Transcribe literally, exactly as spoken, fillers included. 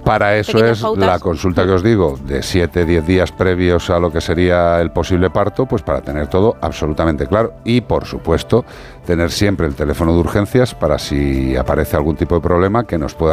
Para eso es pautas. La consulta que os digo, de siete a diez días previos a lo que sería el posible parto, pues para tener todo absolutamente claro. Y, por supuesto, tener siempre el teléfono de urgencias para si aparece algún tipo de problema que nos puedan